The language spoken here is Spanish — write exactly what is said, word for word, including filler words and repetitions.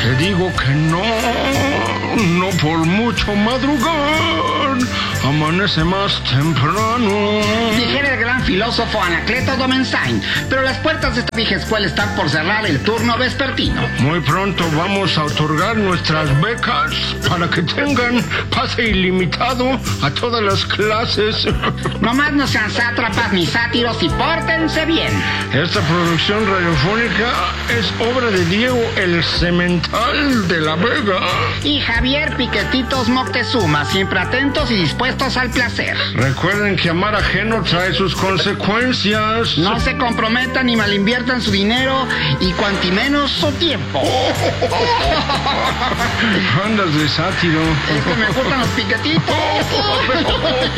Te digo que no, no por mucho madrugar, amanece más temprano. Dijera el gran filósofo Anacleto Domensain, pero las puertas de esta vieja escuela están por cerrar el turno vespertino. Muy pronto vamos a otorgar nuestras becas para que tengan pase ilimitado a todas las clases. Nomás no sean sátrapas ni sátiros y pórtense bien. Esta producción radiofónica es obra de Diego el Cemental de la Vega y Javier Piquetitos Moctezuma, siempre atentos y dispuestos al placer. Recuerden que amar ajeno trae sus consecuencias. No se comprometan ni malinviertan su dinero y cuanti menos su tiempo. Andas de sátiro. Es que me gustan los piquetitos.